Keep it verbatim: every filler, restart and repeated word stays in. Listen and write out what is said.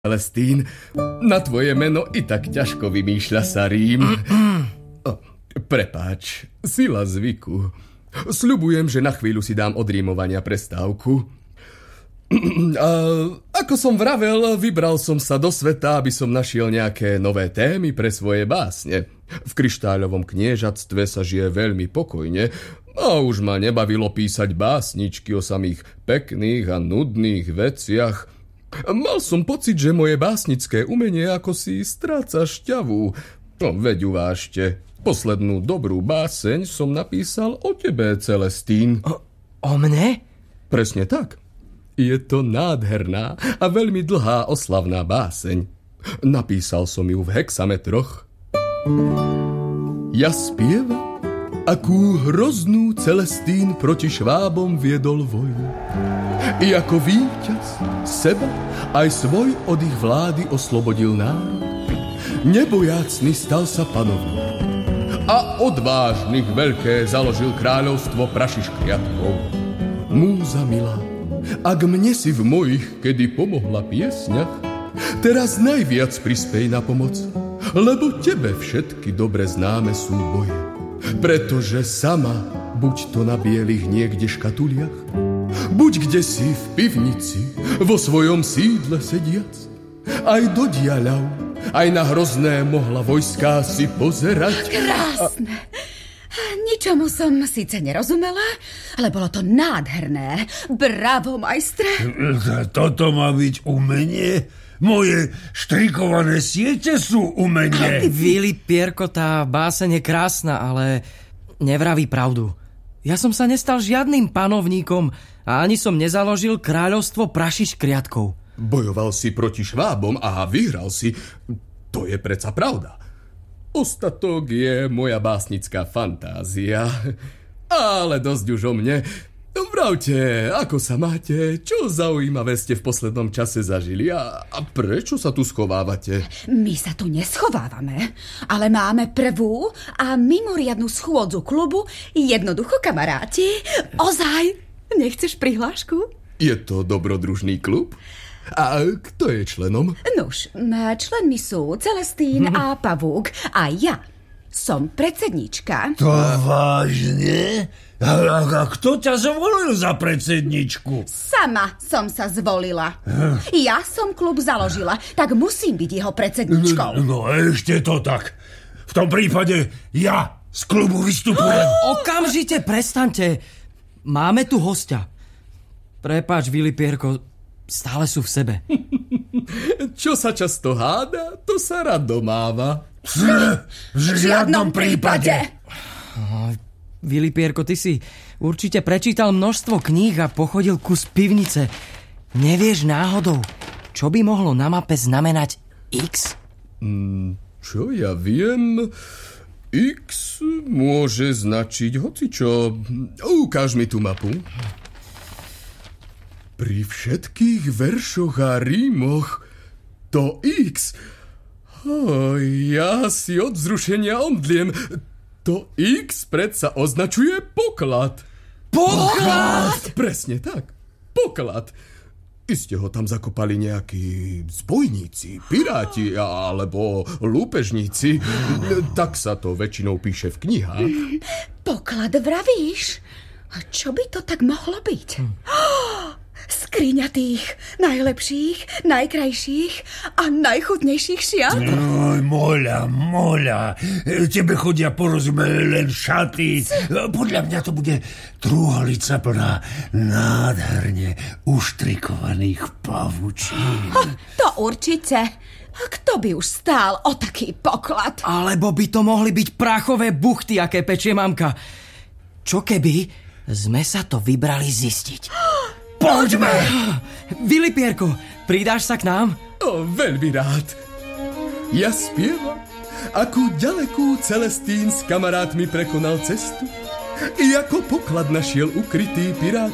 Celestín, na tvoje meno i tak ťažko vymýšľa sa rím. O, prepáč, sila zvyku. Sľubujem, že na chvíľu si dám od rímovania prestávku. A ako som vravel, vybral som sa do sveta, aby som našiel nejaké nové témy pre svoje básne. V kryštáľovom kniežatstve sa žije veľmi pokojne a už ma nebavilo písať básničky o samých pekných a nudných veciach. Mal som pocit, že moje básnické umenie ako si stráca šťavu. No, veď uvážte, poslednú dobrú báseň som napísal o tebe, Celestín. O, o mne? Presne tak. Je to nádherná a veľmi dlhá oslavná báseň. Napísal som ju v hexametroch. Ja spievam, akú hroznú Celestín proti Švábom viedol vojnu. I ako víťaz seba aj svoj od ich vlády oslobodil národ. Nebojácny stal sa panovník a odvážnych veľké založil kráľovstvo prašiškriatkov. Múza milá, ak mne si v mojich kedy pomohla piesňach, teraz najviac prispej na pomoc, lebo tebe všetky dobre známe sú boje. Pretože sama, buď to na bielých niekde škatuliach, buď kde si v pivnici, vo svojom sídle sediac, aj do diaľav, aj na hrozné mohla vojská si pozerať. Krásne. Ničomu som síce nerozumela, ale bolo to nádherné. Bravo, majstre. Toto má byť umenie? Moje štrikované siete sú umenie. Vili Pierko, tá báseň je krásna, ale nevraví pravdu. Ja som sa nestal žiadnym panovníkom a ani som nezaložil kráľovstvo prašiškriatkov. Bojoval si proti Švábom a vyhral si. To je predsa pravda. Ostatok je moja básnická fantázia. Ale dosť už o mne. Vravte, ako sa máte? Čo zaujímavé ste v poslednom čase zažili? A, a prečo sa tu schovávate? My sa tu neschovávame, ale máme prvú a mimoriadnu schôdzu klubu. Jednoducho, kamaráti. Ozaj, nechceš prihlášku? Je to dobrodružný klub? A kto je členom? Nuž, členmi sú Celestín a Pavúk a ja som predsednička. To vážne? A, a, a kto ťa zvolil za predsedničku? Sama som sa zvolila. Ja som klub založila, tak musím byť jeho predsedničkou. No, no ešte to tak. V tom prípade ja z klubu vystupujem. Okamžite prestaňte. Máme tu hostia. Prepáč, Vili Pierko, stále sú v sebe. Čo sa často háda, to sa rado máva. V žiadnom prípade. Vili Pierko, ty si určite prečítal množstvo kníh a pochodil kus pivnice. Nevieš náhodou, čo by mohlo na mape znamenať X? Mm, čo ja viem? X môže značiť hocičo. Ukáž mi tú mapu. Pri všetkých veršoch a rímoch to X. Oh, ja si od vzrušenia omdliem. To X predsa označuje poklad. Poklad? Presne tak. Poklad. Iste ho tam zakopali nejakí zbojníci, piráti alebo lúpežníci. Tak sa to väčšinou píše v knihách. Poklad vravíš? A čo by to tak mohlo byť? Hm. Skriňa tých najlepších, najkrajších a najchutnejších šiat? No, moľa, moľa. Tebe chodia porozumieť len šaty. Podľa mňa to bude trúholica plná nádherne uštrikovaných pavučín. Ha, to určite. A kto by už stál o taký poklad? Alebo by to mohli byť prachové buchty, aké pečie mamka. Čo keby sme sa to vybrali zistiť? Poďme! Vili Pierko, pridáš sa k nám? O, veľmi rád. Ja spievam, akú ďalekú Celestín s kamarátmi prekonal cestu i ako poklad našiel ukrytý pirát